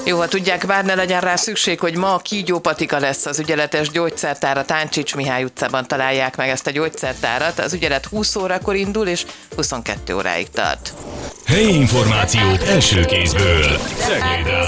Jó, ha tudják, bár ne legyen rá szükség, hogy ma a kígyó patika lesz az ügyeletes gyógyszertár, a Táncsics Mihály utcában találják meg ezt a gyógyszertárat. Az ügyelet 20 órakor indul és 22 óráig tart. Helyi információk első kézből. Cegléd